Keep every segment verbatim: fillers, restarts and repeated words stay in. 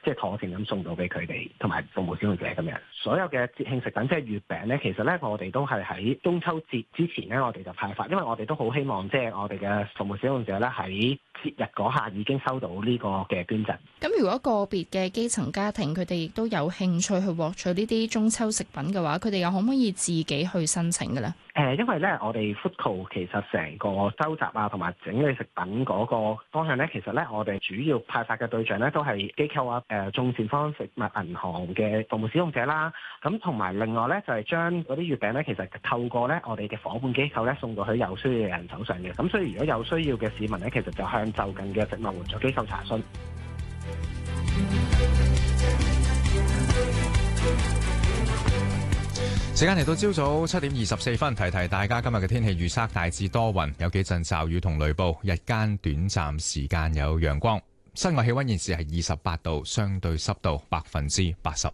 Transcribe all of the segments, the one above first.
即係妥善咁送到俾佢哋同埋服務使用者咁樣。所有嘅節慶食品即係月餅咧，其實咧我哋都係喺中秋節之前咧，我哋就派發，因為我哋都好希望即係我哋嘅服務使用者咧喺節日嗰下已經收到呢個嘅捐贈。 咁如果個別嘅基層家庭佢哋亦都有興趣去獲取呢啲中秋食品嘅話，佢哋又可唔可以自己去申請嘅咧？ 誒，因為咧，我哋 Foodco 其實成個收集啊，同埋整理食品嗰個方向咧，其實咧，我哋主要派發嘅對象咧，都係機構啊、誒眾善坊食物銀行嘅服務使用者啦。咁同埋另外咧，就係將嗰啲月餅咧，其實透過咧我哋嘅夥伴機構咧，送到去有需要嘅人手上嘅。咁所以如果有需要嘅市民咧，其實就向就近嘅食物援助機構查詢。 時間嚟到朝早七點二十四分，提提大家今日嘅天氣預測，大致多雲，有幾陣驟雨同雷暴，日間短暫時間有陽光。室外氣溫現時係二十八度，相對濕度百分之八十。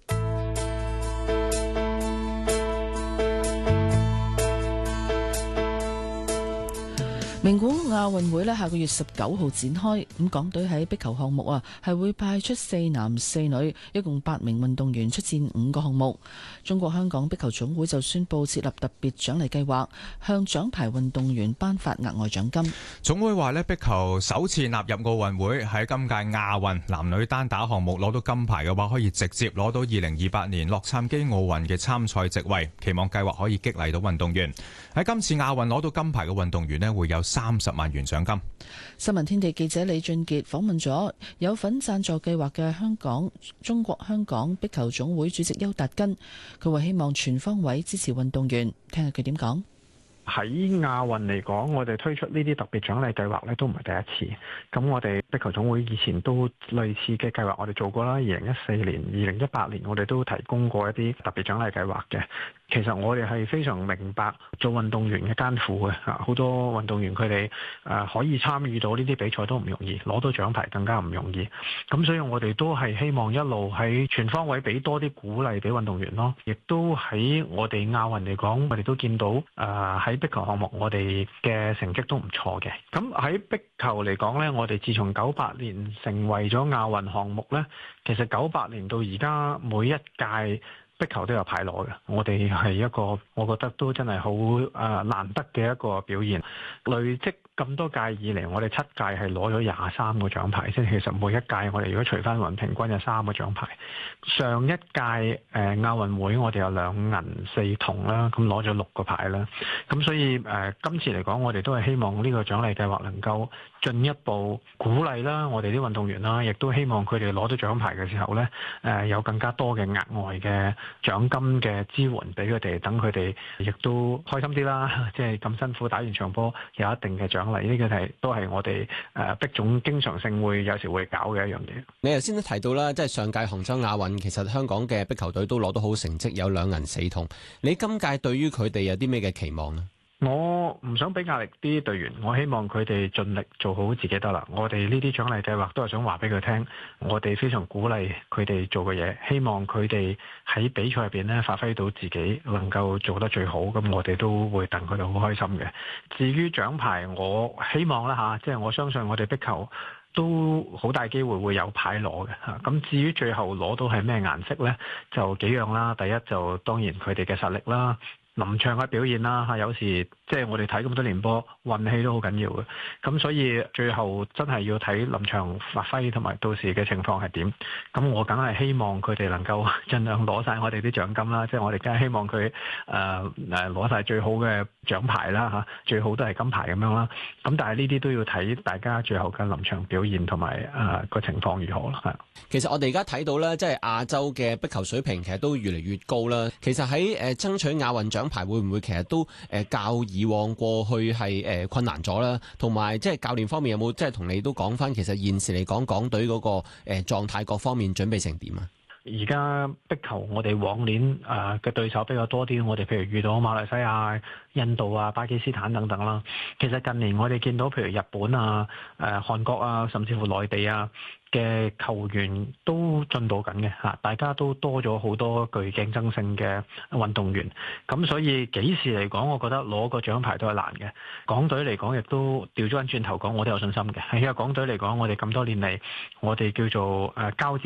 名古屋亞運會咧下個月十九號展開，咁港隊喺壁球項目啊係會派出四男四女，一共八名運動員出戰五個項目。中國香港壁球總會就宣布設立特別獎勵計劃，向獎牌運動員頒發額外獎金。 總會話咧，壁球首次納入奧運會，喺今屆亞運男女單打項目攞到金牌嘅話，可以直接攞到二零二八年洛杉磯奧運嘅參賽席位。期望計劃可以激勵到運動員。喺今次亞運攞到金牌嘅運動員咧，會有三十萬元獎金。 新聞天地記者李俊傑訪問咗有份贊助計劃嘅香港中國香港壁球總會主席邱達根，佢話希望全方位支持運動員，聽下佢點講。 喺亞運嚟講，我哋推出呢啲特別獎勵計劃咧，都唔係第一次。咁我哋壁球總會以前都類似嘅計劃，我哋做過啦。二零一四年、二零一八年，我哋都提供過一啲特別獎勵計劃嘅。其實我哋係非常明白做運動員嘅艱苦嘅嚇，好多運動員佢哋誒可以參與到呢啲比賽都唔容易，攞到獎牌更加唔容易。咁所以我哋都係希望一路喺全方位俾多啲鼓勵俾運動員咯。亦都喺我哋亞運嚟講，我哋都見到誒喺壁球項目我哋嘅成績都唔錯嘅。咁喺壁球嚟講呢，我哋自從九八年成為咗亞運項目呢，其實九八年到而家每一屆壁球都有牌攞嘅，我哋係一個我覺得都真係好誒難得嘅一個表現。累積咁多屆以嚟，我哋七屆係攞咗廿三個獎牌，即係其實每一屆我哋如果除翻勻平均有三個獎牌。上一屆誒亞運會我哋有兩銀四銅啦，咁攞咗六個牌啦。咁所以誒、呃、今次嚟講，我哋都係希望呢個獎勵計劃能夠進一步鼓勵啦，我哋啲運動員啦，亦都希望佢哋攞到獎牌嘅時候呢，誒、呃、有更加多嘅額外嘅獎金嘅支援俾佢哋，等佢哋亦都開心啲啦。即係咁辛苦打完場波，有一定嘅獎勵，呢個係都係我哋誒壁總經常性會有時會搞嘅一樣嘢。 你頭先都提到啦，即係上屆杭州亞運，其實香港嘅壁球隊都攞到好成績，有兩銀四銅。你今屆對於佢哋有啲咩嘅期望呢？ 我唔想俾壓力啲隊員，我希望佢哋盡力做好自己得啦。我哋呢啲獎勵計劃都係想話俾佢聽，我哋非常鼓勵佢哋做嘅嘢，希望佢哋喺比賽入邊咧發揮到自己，能夠做得最好。咁我哋都會戥佢哋好開心嘅。至於獎牌，我希望啦吓，即係我相信我哋壁球都好大機會會有牌攞嘅嚇。咁至於最後攞到係咩顏色呢？就幾樣啦。第一就當然佢哋嘅實力啦。臨場嘅表現啦嚇，有時即係我哋睇咁多年波，運氣都好緊要嘅。咁所以最後真係要睇臨場發揮同埋到時嘅情況係點。咁我梗係希望佢哋能夠盡量攞晒我哋啲獎金啦，即係我哋梗係希望佢誒誒攞晒最好嘅獎牌啦嚇，最好都係金牌咁樣啦。咁但係呢啲都要睇大家最後嘅臨場表現同埋誒個情況如何啦。係。 其實我哋而家睇到咧，即係亞洲嘅壁球水平其實都越嚟越高啦。其實喺誒爭取亞運獎牌會唔會其實都誒較以往過去係誒困難咗啦？同埋即係教練方面有冇即係同你都講翻，其實現時嚟講港隊嗰個誒狀態各方面準備成點啊？ 而家壁球我哋往年誒嘅對手比較多啲，我哋譬如遇到馬來西亞、印度啊、巴基斯坦等等啦。其實近年我哋見到譬如日本啊、誒韓國啊，甚至乎內地啊嘅球員都進步緊嘅嚇，大家都多咗好多具競爭性嘅運動員。咁所以幾時嚟講，我覺得攞個獎牌都係難嘅。港隊嚟講，亦都調咗翻轉頭講，我都有信心嘅。因為港隊嚟講，我哋咁多年嚟，我哋叫做誒交戰